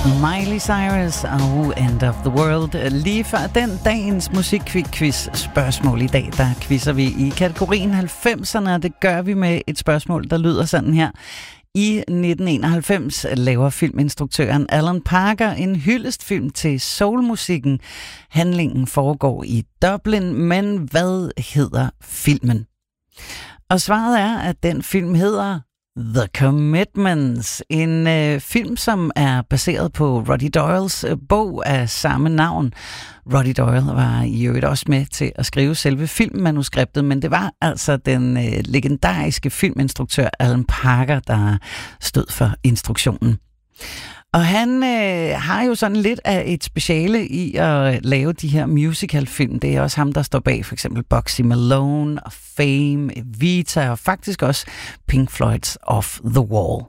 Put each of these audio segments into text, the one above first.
Miley Cyrus og End of the World. Lige før den dagens musikquiz spørgsmål i dag, der quizzer vi i kategorien 90'erne, og det gør vi med et spørgsmål, der lyder sådan her. I 1991 laver filminstruktøren Alan Parker en hyldestfilm til soulmusikken. Handlingen foregår i Dublin, men hvad hedder filmen? Og svaret er, at den film hedder The Commitments, en film, som er baseret på Roddy Doyles bog af samme navn. Roddy Doyle var i øvrigt også med til at skrive selve filmmanuskriptet, men det var altså den legendariske filminstruktør Alan Parker, der stod for instruktionen. Og han har jo sådan lidt af et speciale i at lave de her musicalfilm. Det er også ham, der står bag for eksempel Bugsy Malone og Fame, Evita og faktisk også Pink Floyd's Off the Wall.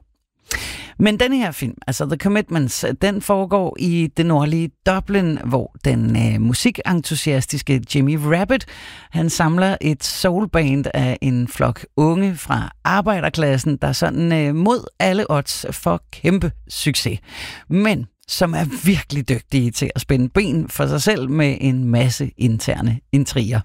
Men denne her film, altså The Commitments, den foregår i det nordlige Dublin, hvor den musikentusiastiske Jimmy Rabbit, han samler et soulband af en flok unge fra arbejderklassen, der sådan mod alle odds får kæmpe succes. Men som er virkelig dygtige til at spænde ben for sig selv med en masse interne intriger.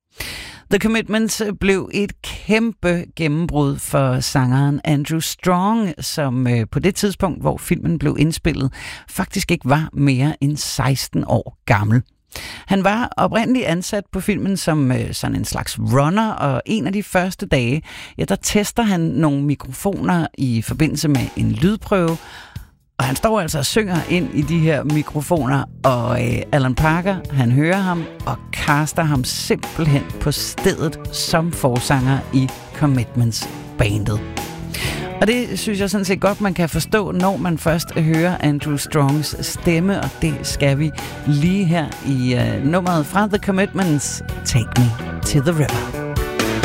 The Commitments blev et kæmpe gennembrud for sangeren Andrew Strong, som på det tidspunkt, hvor filmen blev indspillet, faktisk ikke var mere end 16 år gammel. Han var oprindeligt ansat på filmen som sådan en slags runner, og en af de første dage, ja, der tester han nogle mikrofoner i forbindelse med en lydprøve, og han står altså og synger ind i de her mikrofoner, og Alan Parker, han hører ham og caster ham simpelthen på stedet som forsanger i Commitments-bandet. Og det synes jeg sådan set godt, man kan forstå, når man først hører Andrew Strongs stemme, og det skal vi lige her i nummeret fra The Commitments, Take Me to the River.